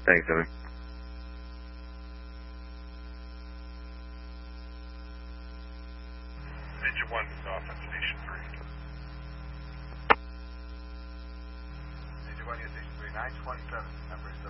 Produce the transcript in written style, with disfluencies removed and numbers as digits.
Thanks, Evan. Ninja 1 is off on Station 3. Ninja 1 is Station 3, 927, number is